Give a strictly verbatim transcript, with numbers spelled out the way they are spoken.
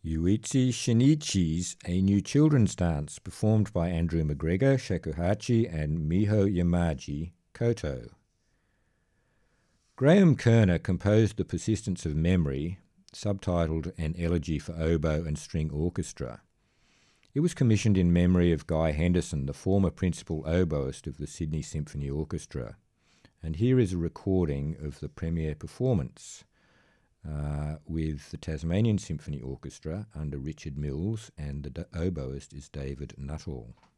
Yuichi Shinichi's A New Children's Dance, performed by Andrew McGregor, Shakuhachi, and Miho Yamaji, koto. Graham Kerner composed The Persistence of Memory, subtitled An Elegy for Oboe and String Orchestra. It was commissioned in memory of Guy Henderson, the former principal oboist of the Sydney Symphony Orchestra. And here is a recording of the premiere performance uh, with the Tasmanian Symphony Orchestra under Richard Mills, and the oboist is David Nuttall.